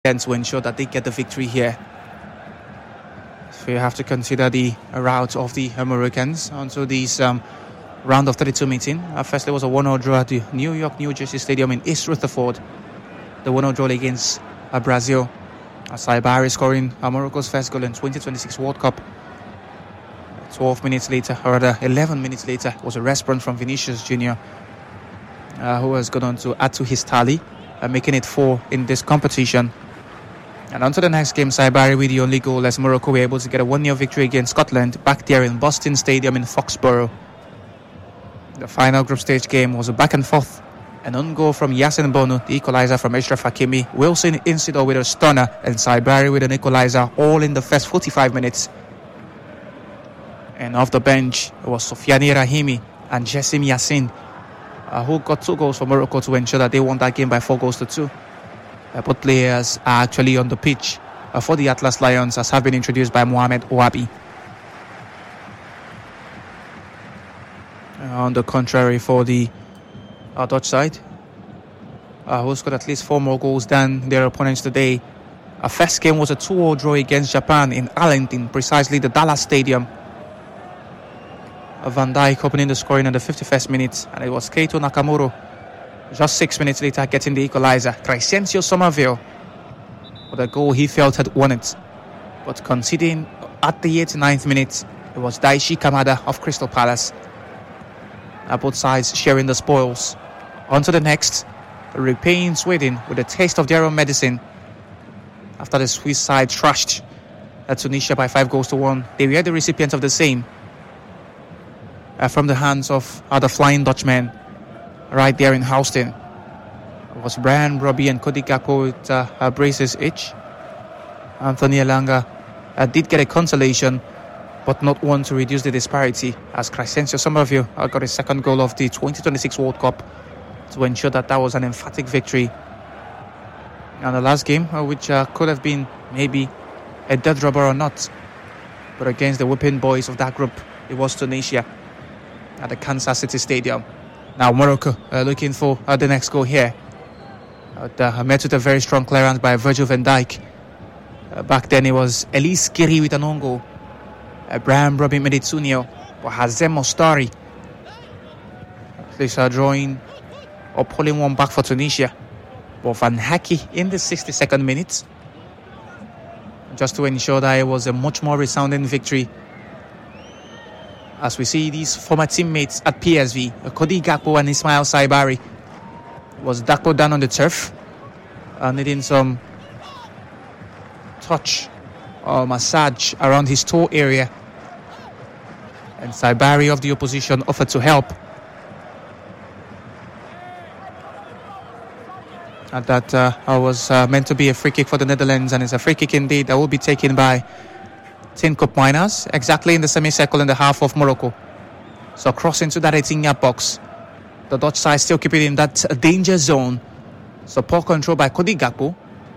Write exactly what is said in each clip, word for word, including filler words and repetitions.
to ensure that they get the victory here. So you have to consider the route of the Americans onto this um, round of thirty-two meeting. Uh, first, there was a one nil draw at the New York, New Jersey Stadium in East Rutherford. The one nil draw against uh, Brazil. Uh, Saibari scoring uh, Morocco's first goal in twenty twenty-six World Cup. twelve minutes later, or rather eleven minutes later, was a response from Vinicius Junior, uh, who has gone on to add to his tally, uh, making it four in this competition. And on to the next game, Saibari with the only goal as Morocco were able to get a one nil victory against Scotland back there in Boston Stadium in Foxborough. The final group stage game was a back and forth. An own goal from Yasin Bono, the equaliser from Achraf Hakimi, Wilson Insidor with a stunner, and Saibari with an equaliser, all in the first forty-five minutes. And off the bench, it was Sofiane Rahimi and Jessim Yassin, uh, who got two goals for Morocco to ensure that they won that game by four goals to two. Uh, both players are actually on the pitch uh, for the Atlas Lions, as have been introduced by Mohamed Ouabi. Uh, on the contrary, for the uh, Dutch side, uh, who scored at least four more goals than their opponents today. Our first game was a two nil draw against Japan in Arlington, precisely the Dallas Stadium. Uh, Van Dijk opening the scoring in the fifty-first minute, and it was Keito Nakamura just six minutes later getting the equaliser. Crescencio Somerville with a goal he felt had won it, but conceding at the eighty-ninth minute, it was Daichi Kamada of Crystal Palace. Uh, both sides sharing the spoils. On to the next, repaying Sweden with a taste of their own medicine. After the Swiss side trashed uh, Tunisia by five goals to one, they were the recipients of the same uh, from the hands of uh, the Flying Dutchmen right there in Houston. It was Brian Robbie and Cody Gakpo with uh, uh, braces each. Anthony Elanga uh, did get a consolation, but not one to reduce the disparity, as Crescencio Somerville uh, got his second goal of the twenty twenty-six World Cup to ensure that that was an emphatic victory. And the last game, uh, which uh, could have been maybe a dead rubber or not, but against the whipping boys of that group, it was Tunisia at the Kansas City Stadium. Now Morocco uh, looking for uh, the next goal here. Uh, the, met with a very strong clearance by Virgil van Dijk. Uh, back then it was Elise Kiri with an own goal. Uh, Brian Robbie made it two nil. But Hazem Mostari, they are drawing or pulling one back for Tunisia. But Van Haki in the sixty-second minute, just to ensure that it was a much more resounding victory. As we see these former teammates at P S V, Cody Gakpo and Ismail Saibari. Was Gakpo down on the turf, uh, needing some touch or massage around his toe area. And Saibari of the opposition offered to help. And that uh, was uh, meant to be a free kick for the Netherlands, and it's a free kick indeed that will be taken by Tin Cup Miners, exactly in the semicircle in the half of Morocco. So crossing to that eighteen-yard box. The Dutch side still keep it in that danger zone. So poor control by Cody Gakpo.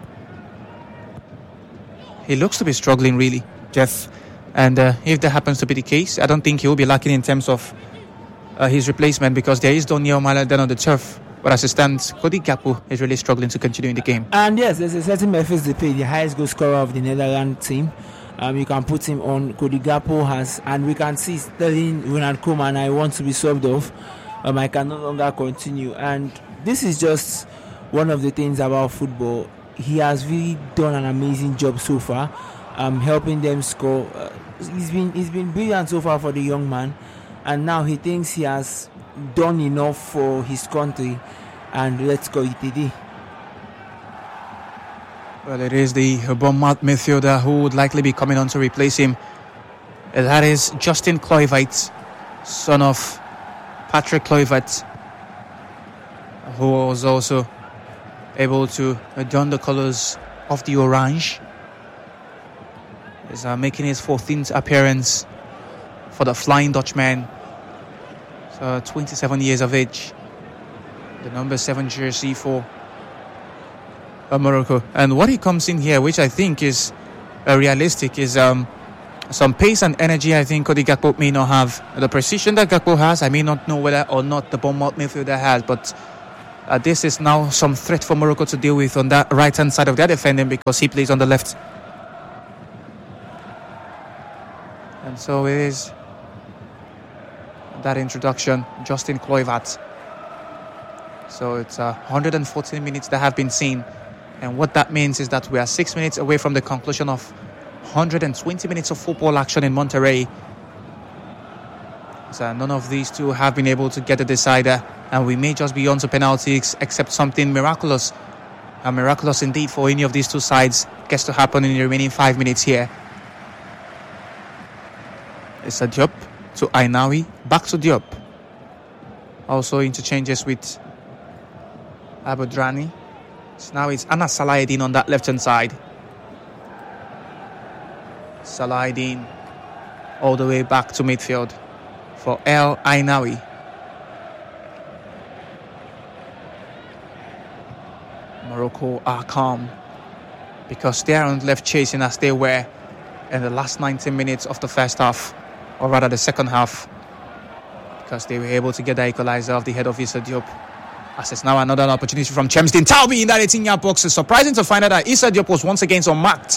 He looks to be struggling really, Jeff. And uh, if that happens to be the case, I don't think he will be lacking in terms of uh, his replacement, because there is Doniel Maladen on the turf. But as it stands, Cody Gakpo is really struggling to continue in the game. And yes, there's a certain Memphis Depay, the highest goal scorer of the Netherlands team. Um, you can put him on. Cody Gakpo has, and we can see Sterling Ronald Koeman, I want to be subbed off. Um, I can no longer continue. And this is just one of the things about football. He has really done an amazing job so far, um, helping them score. Uh, he's been he's been brilliant so far for the young man, and now he thinks he has done enough for his country, and let's call it a day. Well, it is the Bournemouth midfielder who would likely be coming on to replace him. That is Justin Kluivert, son of Patrick Kluivert, who was also able to don the colours of the orange. He's uh, making his fourteenth appearance for the Flying Dutchman. So twenty-seven years of age. The number seven jersey for uh, Morocco. And what he comes in here, which I think is uh, realistic, is um, some pace and energy. I think Cody Gakpo may not have the precision that Gakpo has. I may not know whether or not the Bournemouth midfielder has, but Uh, this is now some threat for Morocco to deal with on that right-hand side of their defending, because he plays on the left. And so it is that introduction, Justin Kluivert. So it's uh, one hundred fourteen minutes that have been seen. And what that means is that we are six minutes away from the conclusion of one hundred twenty minutes of football action in Monterrey. So none of these two have been able to get a decider, and we may just be on to penalties, except something miraculous, and miraculous indeed for any of these two sides, gets to happen in the remaining five minutes here. It's a Diop to Ainawi, back to Diop. Also interchanges with Abudrani. So now it's Anas Salahdine on that left-hand side. Salahdine all the way back to midfield for El Ainawi. Morocco are calm because they aren't left chasing as they were in the last ninety minutes of the first half, or rather the second half, because they were able to get the equalizer off the head of Issa Diop. As it's now another opportunity from Chemsdin Taobi in that eighteen-yard box. It's surprising to find out that Issa Diop was once again unmarked.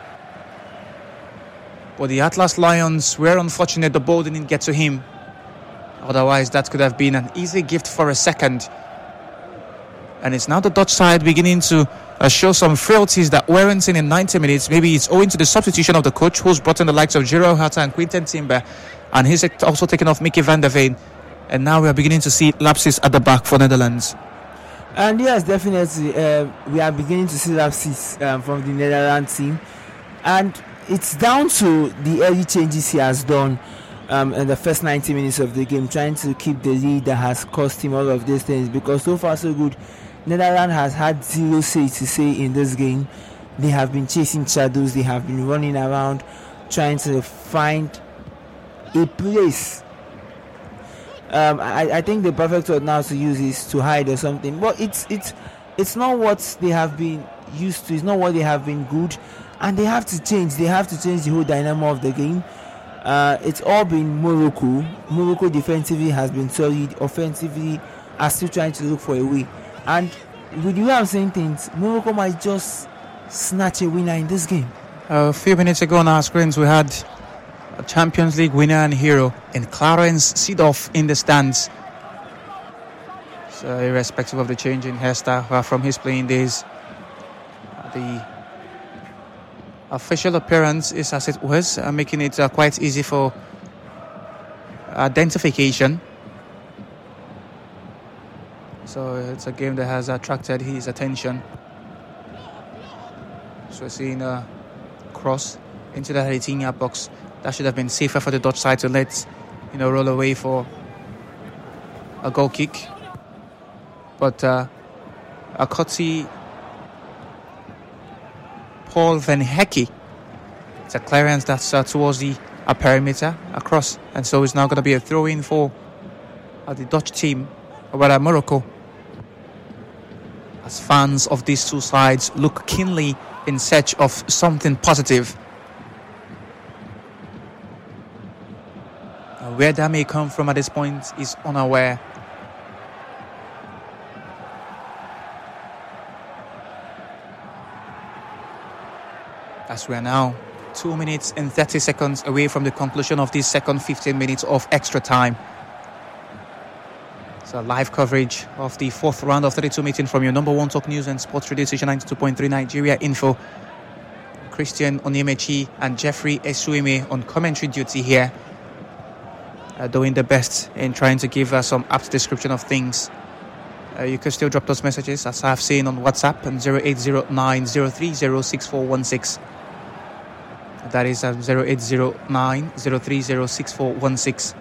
But the Atlas Lions were unfortunate the ball didn't get to him. Otherwise, that could have been an easy gift for a second. And it's now the Dutch side beginning to uh, show some frailties that weren't seen in ninety minutes. Maybe it's owing to the substitution of the coach, who's brought in the likes of Giro Hatta and Quinten Timber. And he's also taken off Mickey van der Veen. And now we are beginning to see lapses at the back for Netherlands. And yes, definitely, uh, we are beginning to see lapses um, from the Netherlands team. And it's down to the early changes he has done um, in the first ninety minutes of the game, trying to keep the lead that has cost him all of these things. Because so far so good, Netherlands has had zero say to say in this game. They have been chasing shadows, they have been running around, trying to find a place. Um, I, I think the perfect word now to use is to hide or something. But it's it's it's not what they have been used to. It's not what they have been good. And they have to change. They have to change the whole dynamo of the game. Uh, it's all been Morocco. Morocco defensively has been solid. Offensively are still trying to look for a way. And with the way I'm saying things, Morocco might just snatch a winner in this game. A few minutes ago on our screens, we had a Champions League winner and hero in Clarence Seedorf in the stands. So irrespective of the change in hairstyle uh, from his playing days, uh, the official appearance is as it was, uh, making it uh, quite easy for identification. So it's a game that has attracted his attention. So we're seeing a cross into that eighteen-yard box. That should have been safer for the Dutch side to let, you know, roll away for a goal kick. But uh, Akoti Paul Van Hecke, it's a clearance that's uh, towards the uh, perimeter across, and so it's now going to be a throw-in for uh, the Dutch team, or rather Morocco, as fans of these two sides look keenly in search of something positive. Uh, where that may come from at this point is unaware. As we are now two minutes and thirty seconds away from the conclusion of this second fifteen minutes of extra time. So live coverage of the fourth round of thirty-two meeting from your number one talk news and sports radio station ninety-two point three Nigeria Info. Christian Onyemaechi and Jeffrey Esuime on commentary duty here, uh, doing the best in trying to give us some apt description of things. Uh, you can still drop those messages, as I've seen on WhatsApp, on zero eight zero nine zero three zero six four one six. That is at zero eight zero nine zero three zero six four one six.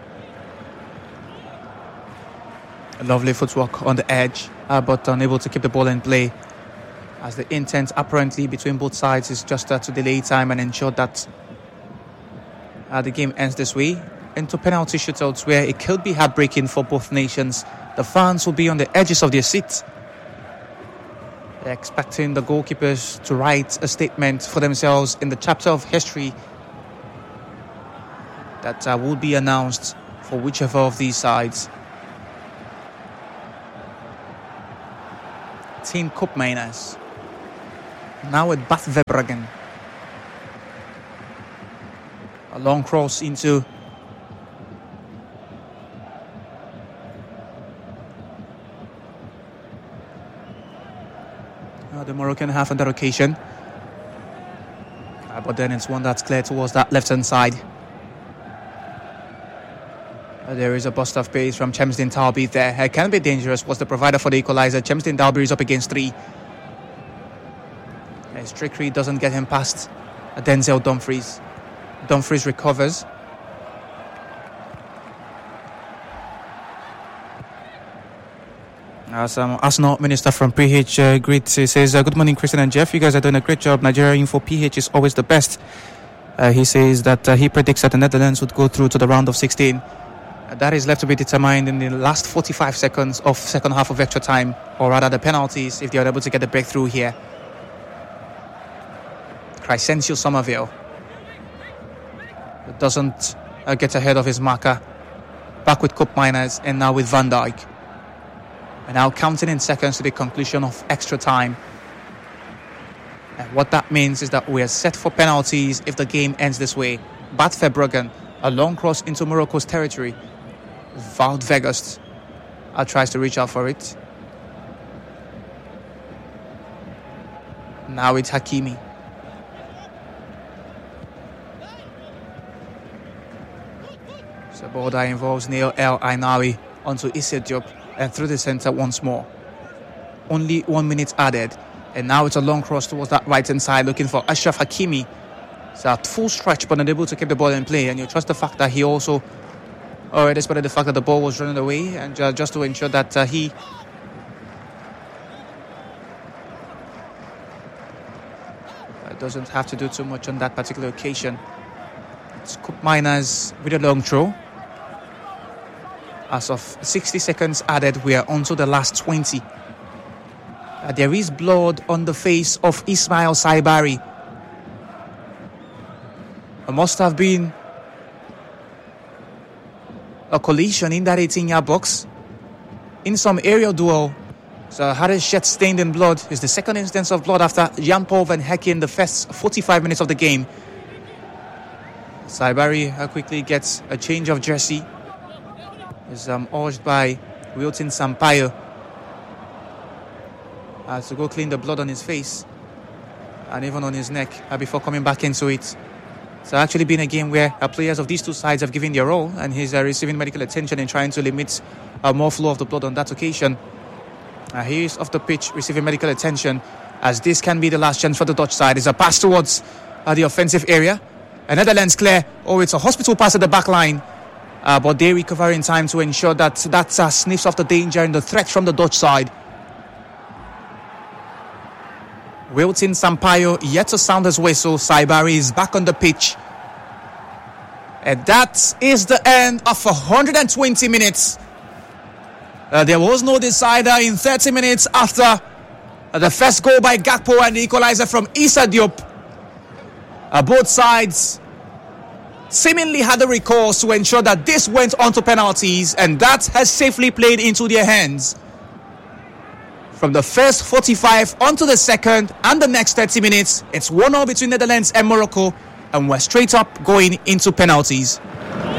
A lovely footwork on the edge, uh, but unable to keep the ball in play, as the intent apparently between both sides is just uh, to delay time and ensure that uh, the game ends this way into penalty shootouts, where it could be heartbreaking for both nations. The fans will be on the edges of their seats. They're expecting the goalkeepers to write a statement for themselves in the chapter of history that uh, will be announced for whichever of these sides. Martin Koopmeiners. Now with Bart Verbruggen. A long cross into uh, the Moroccan half on that occasion. Uh, but then it's one that's clear towards that left-hand side. Uh, there is a bust of pace from Chemsdin Dalby there. It can be dangerous. Was the provider for the equalizer. Chemsdin Dalby is up against three. As trickery doesn't get him past uh, Denzel Dumfries. Dumfries recovers. As um, Arsenal Minister from P H uh, greets, he says, uh, good morning, Christian and Jeff. You guys are doing a great job. Nigeria Info P H is always the best. Uh, he says that uh, he predicts that the Netherlands would go through to the round of sixteen. Uh, that is left to be determined in the last forty-five seconds of second half of extra time, or rather the penalties, if they are able to get the breakthrough here. Crescencio Somerville doesn't uh, get ahead of his marker. Back with Koopmeiners and now with Van Dijk. And now counting in seconds to the conclusion of extra time. And what that means is that we are set for penalties if the game ends this way. Bart Verbruggen, a long cross into Morocco's territory. Wout Weghorst uh, tries to reach out for it. Now it's Hakimi. It's a ball that involves Neil El Ainawi onto Issa Diop and through the centre once more. Only one minute added. And now it's a long cross towards that right-hand side looking for Achraf Hakimi. It's a full stretch but unable to keep the ball in play. And you trust the fact that he also, or despite the fact that the ball was running away, and uh, just to ensure that uh, he uh, doesn't have to do too much on that particular occasion. It's Koopmeiners with a long throw. As of sixty seconds added, we are on to the last twenty. Uh, there is blood on the face of Ismail Saibari. It must have been a collision in that eighteen-yard box. In some aerial duel, so had his shirt stained in blood. It's the second instance of blood after Jan-Paul van Hekken in the first forty-five minutes of the game. Saibari uh, quickly gets a change of jersey. Is um, urged by Wilton Sampaio uh, to go clean the blood on his face and even on his neck uh, before coming back into it. It's actually been a game where uh, players of these two sides have given their all, and he's uh, receiving medical attention and trying to limit uh, more flow of the blood on that occasion. Uh, he is off the pitch receiving medical attention, as this can be the last chance for the Dutch side. It's a pass towards uh, the offensive area. And Netherlands clear. Oh, it's a hospital pass at the back line. Uh, but they recover in time to ensure that that uh, sniffs off the danger and the threat from the Dutch side. Wilton Sampaio yet to sound his whistle. Saibari is back on the pitch. And that is the end of one hundred twenty minutes. Uh, there was no decider in thirty minutes after uh, the first goal by Gakpo and the equalizer from Issa Diop. Uh, both sides seemingly had the recourse to ensure that this went on to penalties, and that has safely played into their hands. From the first forty-five onto the second and the next thirty minutes, it's one all between Netherlands and Morocco, and we're straight up going into penalties.